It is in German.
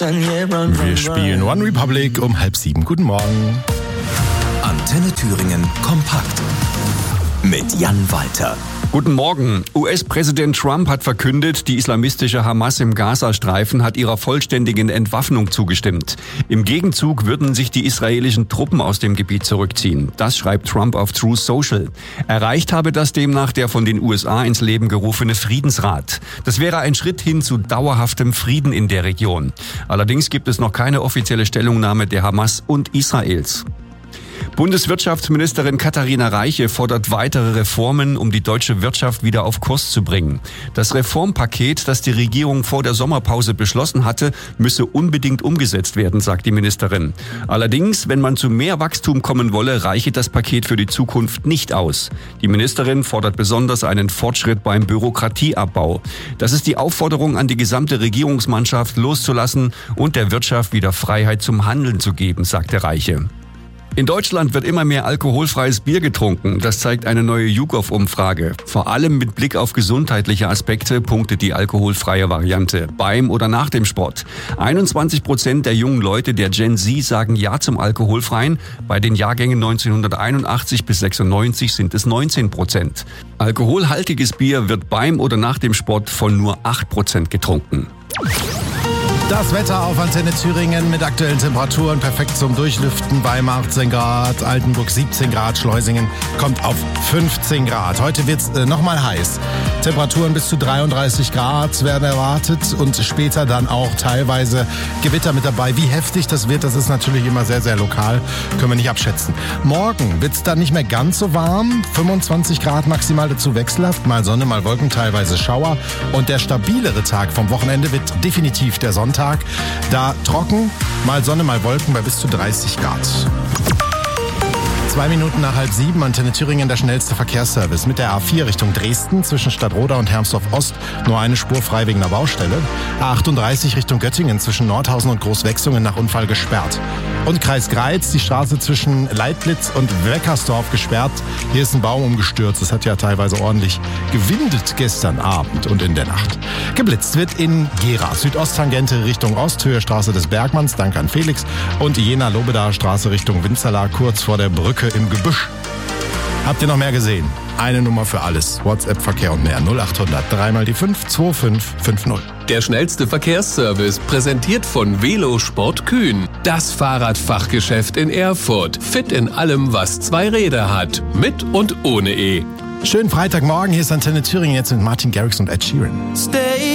Wir spielen One Republic um 6:30. Guten Morgen. Antenne Thüringen kompakt mit Jan Walter. Guten Morgen. US-Präsident Trump hat verkündet, die islamistische Hamas im Gazastreifen hat ihrer vollständigen Entwaffnung zugestimmt. Im Gegenzug würden sich die israelischen Truppen aus dem Gebiet zurückziehen. Das schreibt Trump auf Truth Social. Erreicht habe das demnach der von den USA ins Leben gerufene Friedensrat. Das wäre ein Schritt hin zu dauerhaftem Frieden in der Region. Allerdings gibt es noch keine offizielle Stellungnahme der Hamas und Israels. Bundeswirtschaftsministerin Katharina Reiche fordert weitere Reformen, um die deutsche Wirtschaft wieder auf Kurs zu bringen. Das Reformpaket, das die Regierung vor der Sommerpause beschlossen hatte, müsse unbedingt umgesetzt werden, sagt die Ministerin. Allerdings, wenn man zu mehr Wachstum kommen wolle, reiche das Paket für die Zukunft nicht aus. Die Ministerin fordert besonders einen Fortschritt beim Bürokratieabbau. Das ist die Aufforderung an die gesamte Regierungsmannschaft loszulassen und der Wirtschaft wieder Freiheit zum Handeln zu geben, sagte Reiche. In Deutschland wird immer mehr alkoholfreies Bier getrunken. Das zeigt eine neue YouGov-Umfrage. Vor allem mit Blick auf gesundheitliche Aspekte punktet die alkoholfreie Variante beim oder nach dem Sport. 21% der jungen Leute der Gen Z sagen Ja zum Alkoholfreien. Bei den Jahrgängen 1981 bis 96 sind es 19%. Alkoholhaltiges Bier wird beim oder nach dem Sport von nur 8% getrunken. Das Wetter auf Antenne Thüringen mit aktuellen Temperaturen perfekt zum Durchlüften. Weimar 18 Grad, Altenburg 17 Grad, Schleusingen kommt auf 15 Grad. Heute wird es nochmal heiß. Temperaturen bis zu 33 Grad werden erwartet und später dann auch teilweise Gewitter mit dabei. Wie heftig das wird, das ist natürlich immer sehr, sehr lokal. Können wir nicht abschätzen. Morgen wird es dann nicht mehr ganz so warm. 25 Grad maximal, dazu wechselhaft. Mal Sonne, mal Wolken, teilweise Schauer. Und der stabilere Tag vom Wochenende wird definitiv der Sonntag. Da trocken, mal Sonne, mal Wolken bei bis zu 30 Grad. 2 Minuten nach 6:30, Antenne Thüringen, der schnellste Verkehrsservice. Mit der A4 Richtung Dresden zwischen Stadtroda und Hermsdorf Ost nur eine Spur frei wegen der Baustelle. A38 Richtung Göttingen zwischen Nordhausen und Großwechsungen nach Unfall gesperrt. Und Kreis Greiz, die Straße zwischen Leitblitz und Weckersdorf gesperrt. Hier ist ein Baum umgestürzt. Es hat ja teilweise ordentlich gewindet gestern Abend und in der Nacht. Geblitzt wird in Gera, Südosttangente Richtung Ost, Höhe Straße des Bergmanns, danke an Felix. Und Jena-Lobedaer Straße Richtung Winzerla, kurz vor der Brücke im Gebüsch. Habt ihr noch mehr gesehen? Eine Nummer für alles. WhatsApp-Verkehr und mehr. 0800 3 die 5 2550. Der schnellste Verkehrsservice, präsentiert von Velosport Kühn. Das Fahrradfachgeschäft in Erfurt. Fit in allem, was 2 Räder hat. Mit und ohne E. Schönen Freitagmorgen. Hier ist Antenne Thüringen jetzt mit Martin Garrix und Ed Sheeran.